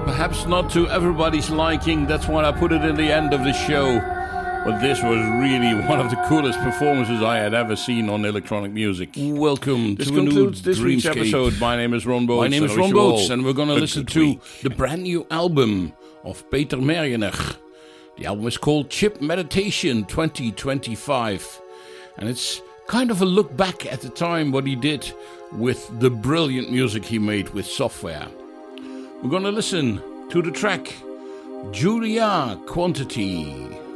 Perhaps not to everybody's liking, that's why I put it in the end of the show. But this was really one of the coolest performances I had ever seen on electronic music. Welcome to concludes this week's episode. My name is Ron Boats. And we're going to listen to the brand new album of Peter Mergener. The album is called Chip Meditation 2025. And it's kind of a look back at the time what he did with the brilliant music he made with software. We're going to listen to the track Julia Quantity.